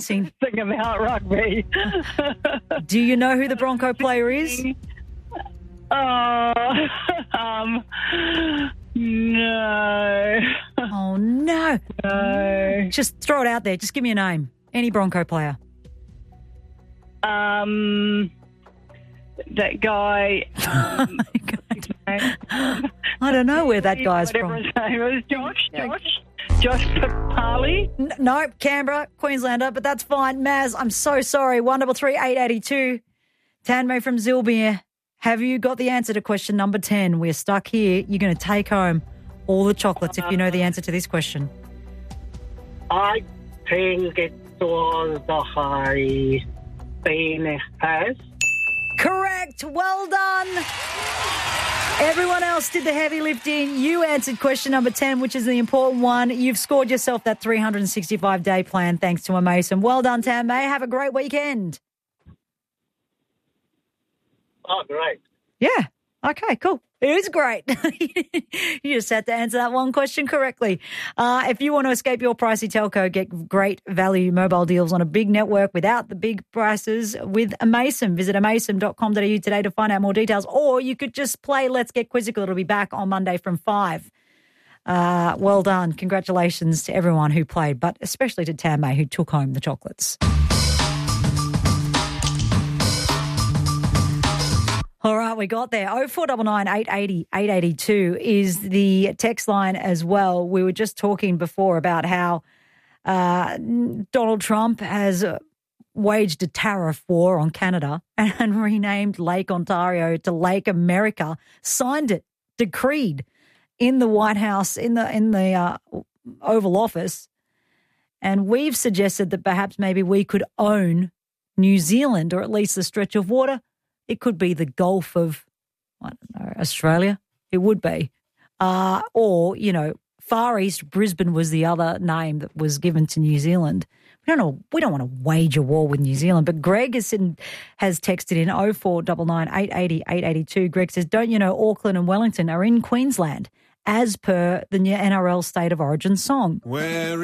Maxine? Think about rugby. Do you know who the Bronco player is? No. Oh, no. No. Just throw it out there. Just give me a name. Any Bronco player. That guy. I don't know where that guy's Whatever from. his name is. Josh Papali. No, Canberra, Queenslander, but that's fine. Maz, I'm so sorry. 133 882. Tanmay from Zilbir. Have you got the answer to question number 10? We're stuck here. You're going to take home all the chocolates if you know the answer to this question. I think it was the high Spain has. Correct. Well done. Everyone else did the heavy lifting. You answered question number 10, which is the important one. You've scored yourself that 365-day plan thanks to a Mason. Well done, Tanmay. Have a great weekend. Oh, great. Yeah. Okay, cool. It is great. You just had to answer that one question correctly. If you want to escape your pricey telco, get great value mobile deals on a big network without the big prices with Amason. Visit amason.com.au today to find out more details. Or you could just play Let's Get Quizzical. It'll be back on Monday from 5. Well done. Congratulations to everyone who played, but especially to Tanmay who took home the chocolates. All right, we got there. 0499 880 882 is the text line as well. We were just talking before about how Donald Trump has waged a tariff war on Canada and renamed Lake Ontario to Lake America, signed it, decreed in the White House, in the Oval Office. And we've suggested that perhaps maybe we could own New Zealand, or at least the stretch of water. It could be the Gulf of, I don't know, Australia. It would be. Or, Far East Brisbane was the other name that was given to New Zealand. We don't want to wage a war with New Zealand. But Greg has texted in 0499 880 882. Greg says, don't you know Auckland and Wellington are in Queensland as per the NRL State of Origin song?